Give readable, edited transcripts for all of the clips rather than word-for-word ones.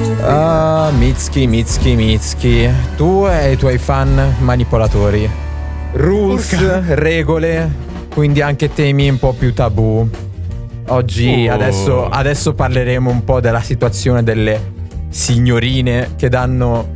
Mitski. Tu e i tuoi fan manipolatori. Rules, regole, quindi anche temi un po' più tabù. Oggi adesso parleremo un po' della situazione delle signorine che danno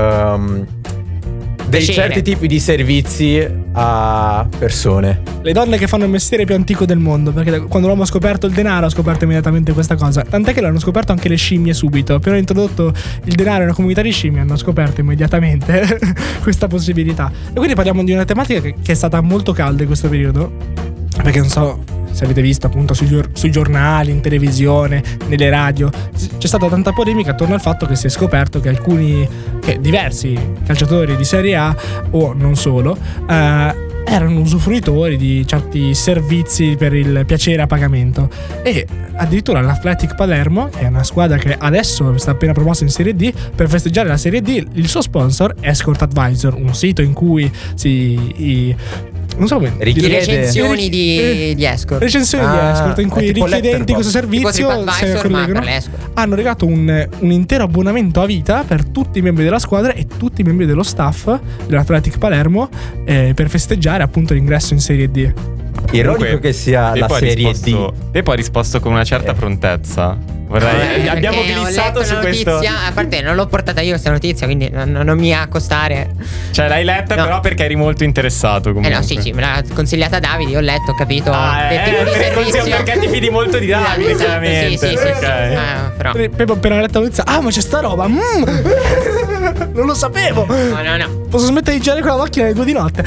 dei certi tipi di servizi a persone. Le donne che fanno il mestiere più antico del mondo, perché quando l'uomo ha scoperto il denaro ha scoperto immediatamente questa cosa. Tant'è che l'hanno scoperto anche le scimmie subito. Appena introdotto il denaro in una comunità di scimmie hanno scoperto immediatamente questa possibilità. E quindi parliamo di una tematica che è stata molto calda in questo periodo, perché non so se avete visto appunto sui giornali, in televisione, nelle radio, c'è stata tanta polemica attorno al fatto che si è scoperto che diversi calciatori di Serie A, o non solo, erano usufruitori di certi servizi per il piacere a pagamento. E addirittura l'Athletic Palermo, che è una squadra che adesso sta appena promossa in Serie D, per festeggiare la Serie D il suo sponsor è Escort Advisor, un sito in cui non so bene, recensioni di Escort. Recensioni di Escort, in cui i richiedenti questo servizio hanno regalato un intero abbonamento a vita per tutti i membri della squadra e tutti i membri dello staff dell'Athletic Palermo, per festeggiare appunto l'ingresso in Serie D. Ironico che sia la Serie D. Peppo ha risposto con una certa prontezza. Abbiamo glissato su questo. A parte non l'ho portata io questa notizia, quindi non mi accostare. Cioè l'hai letta, però perché eri molto interessato comunque. No, sì, me l'ha consigliata Davide, io ho letto, ho capito. Perché ti fidi molto di Davide, chiaramente. Sì. Però Peppo appena letto la notizia, ma c'è sta roba. Non lo sapevo. No. Posso smettere di girare con la macchina alle 2 di notte?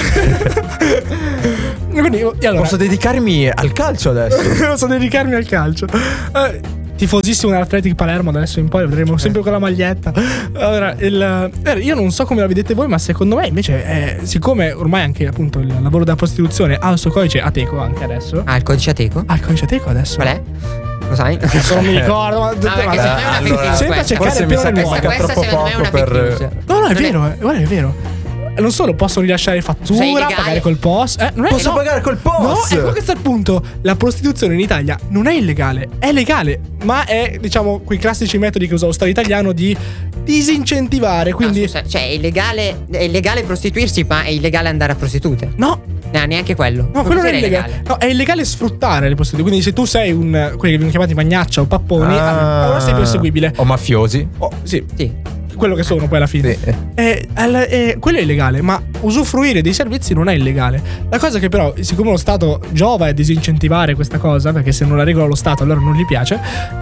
Quindi, allora, posso dedicarmi al calcio adesso. Posso dedicarmi al calcio. Tifosissimo dell'Athletic Palermo, da adesso in poi vedremo sempre con la maglietta. Allora, io non so come la vedete voi, ma secondo me invece siccome ormai anche appunto il lavoro della prostituzione ha il suo codice Ateco anche adesso. Il codice Ateco? Il codice Ateco adesso. Qual è? Lo sai? Non mi ricordo, ma sembra forse mi sa che manca troppo poco per. No, è vero, guarda, è vero. Non solo possono rilasciare fattura, pagare col POS. Posso pagare col POS? No, questo è il punto. La prostituzione in Italia non è illegale, è legale, ma è, diciamo, quei classici metodi che usa lo Stato italiano di disincentivare. Quindi cioè è illegale prostituirsi, ma è illegale andare a prostitute. No, neanche quello. No, quello non è illegale. No, è illegale sfruttare le prostitute. Quindi se tu sei quelli che vengono chiamati magnaccia o papponi, allora sei perseguibile. O mafiosi. Sì. Quello che sono poi alla fine. Quello è illegale, ma usufruire dei servizi non è illegale. La cosa che però, siccome lo Stato giova è disincentivare questa cosa, perché se non la regola lo Stato allora non gli piace,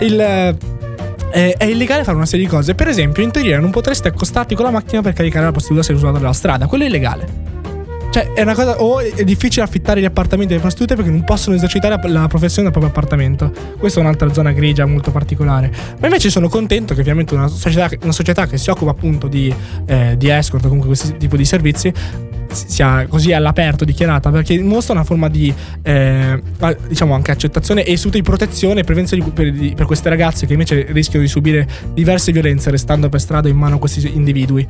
è illegale fare una serie di cose. Per esempio, in teoria non potreste accostarti con la macchina per caricare la prostituta se usata dalla strada. Quello è illegale. Cioè è una cosa. O è difficile affittare gli appartamenti delle prostitute perché non possono esercitare la professione del proprio appartamento. Questa è un'altra zona grigia molto particolare. Ma invece sono contento che ovviamente una società che si occupa appunto di escort o comunque questo tipo di servizi sia così all'aperto dichiarata, perché mostra una forma di diciamo anche accettazione e istituto di protezione e prevenzione per queste ragazze che invece rischiano di subire diverse violenze restando per strada in mano a questi individui.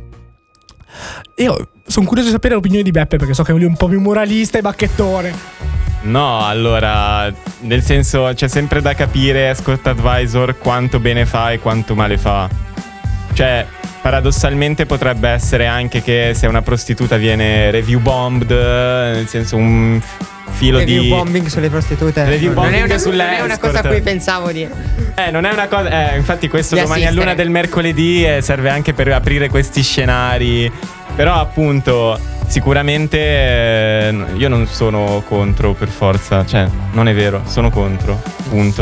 Io sono curioso di sapere l'opinione di Beppe, perché so che è un po' più moralista e bacchettone. No, allora, nel senso, c'è sempre da capire Escort Advisor quanto bene fa e quanto male fa. Cioè, paradossalmente potrebbe essere anche che se una prostituta viene review bombed, nel senso un filo review bombing sulle prostitute. Review bombing non è una cosa a cui pensavo di. Non è una cosa. Infatti, questo domani a luna del mercoledì serve anche per aprire questi scenari. Però, appunto, sicuramente io non sono contro per forza. Cioè, non è vero, sono contro. Punto.